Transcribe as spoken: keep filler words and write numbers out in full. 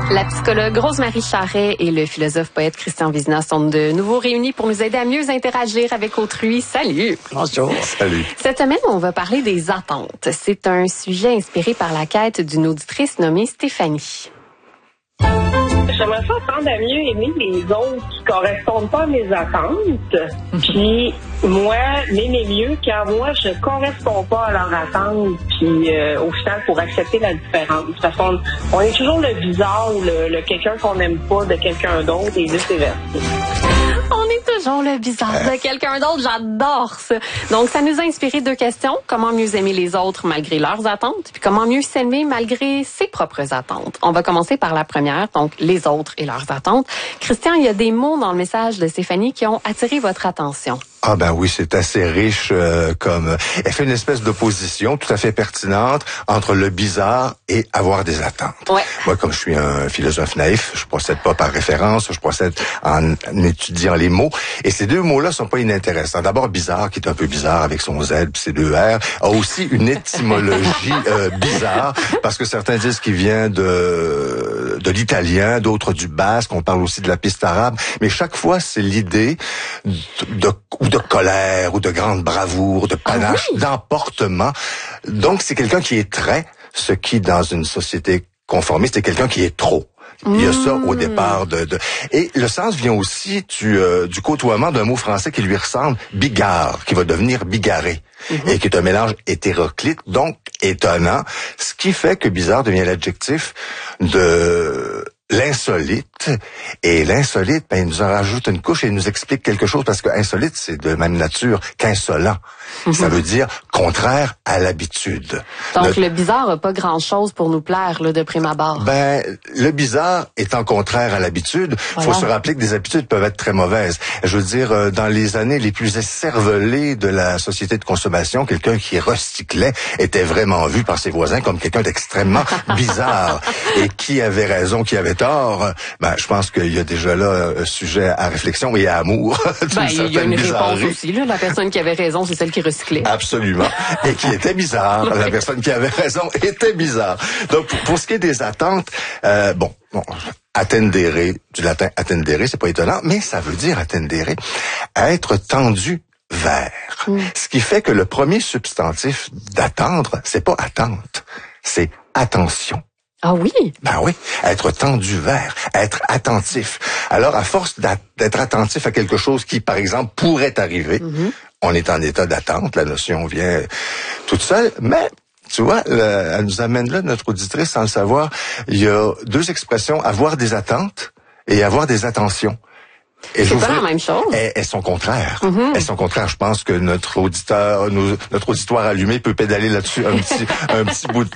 La psychologue Rosemary Charret et le philosophe poète Christian Vizina sont de nouveau réunis pour nous aider à mieux interagir avec autrui. Salut! Bonjour! Salut! Cette semaine, on va parler des attentes. C'est un sujet inspiré par la quête d'une auditrice nommée Stéphanie. J'aimerais ça apprendre à mieux aimer les autres qui correspondent pas à mes attentes. Puis moi, m'aimer mieux quand moi, je corresponds pas à leurs attentes. Puis euh, au final, pour accepter la différence. Parce qu'on on est toujours le bizarre ou le, le quelqu'un qu'on n'aime pas de quelqu'un d'autre et vice-versa. On est toujours le bizarre de quelqu'un d'autre. J'adore ça. Donc, ça nous a inspiré deux questions. Comment mieux aimer les autres malgré leurs attentes? Puis comment mieux s'aimer malgré ses propres attentes? On va commencer par la première, donc les autres et leurs attentes. Christian, il y a des mots dans le message de Stéphanie qui ont attiré votre attention. Ah ben oui, c'est assez riche euh, comme... Elle fait une espèce d'opposition tout à fait pertinente entre le bizarre et avoir des attentes. Ouais. Moi, comme je suis un philosophe naïf, je procède pas par référence, je procède en, en étudiant les mots. Et ces deux mots-là sont pas inintéressants. D'abord, bizarre, qui est un peu bizarre avec son Z puis ses deux R, a aussi une étymologie euh, bizarre, parce que certains disent qu'il vient de, de l'italien, d'autres du basque, on parle aussi de la piste arabe. Mais chaque fois, c'est l'idée de... de de colère, ou de grande bravoure, de panache, ah oui? d'emportement. Donc, c'est quelqu'un qui est très, ce qui, dans une société conformiste, est quelqu'un qui est trop. Il y a ça au départ de, de... Et le sens vient aussi du, euh, du côtoiement d'un mot français qui lui ressemble, bigard, qui va devenir bigarré, mm-hmm. et qui est un mélange hétéroclite, donc étonnant, ce qui fait que bizarre devient l'adjectif de... l'insolite. Et l'insolite, ben, il nous en rajoute une couche et il nous explique quelque chose, parce que insolite, c'est de même nature qu'insolent. Mm-hmm. Ça veut dire contraire à l'habitude. Donc, le, le bizarre n'a pas grand-chose pour nous plaire, là, de prime abord. Ben, le bizarre étant contraire à l'habitude, voilà. Faut se rappeler que des habitudes peuvent être très mauvaises. Je veux dire, dans les années les plus écervelées de la société de consommation, quelqu'un qui recyclait était vraiment vu par ses voisins comme quelqu'un d'extrêmement bizarre. Et qui avait raison, qui avait tort, ben, je pense qu'il y a déjà là un sujet à réflexion et à amour. Ben, il y a une réponse aussi, là. La personne qui avait raison, c'est celle qui recyclait. Absolument. Et qui était bizarre. La personne qui avait raison était bizarre. Donc, pour, pour ce qui est des attentes, euh, bon, bon, attendere, du latin attendere, c'est pas étonnant, mais ça veut dire attendere, être tendu vers. Mm. Ce qui fait que le premier substantif d'attendre, c'est pas attente, c'est attention. Ah oui? Ben oui, être tendu vers, être attentif. Alors, à force d'être attentif à quelque chose qui, par exemple, pourrait arriver, mm-hmm. on est en état d'attente, la notion vient toute seule, mais... Tu vois, le, elle nous amène là, notre auditrice, sans le savoir, il y a deux expressions, avoir des attentes et avoir des attentions. Et c'est pas la même chose. Elles, elles sont contraires. Mm-hmm. Elles sont contraires. Je pense que notre auditeur, nos, notre auditoire allumé peut pédaler là-dessus un petit, un petit bout de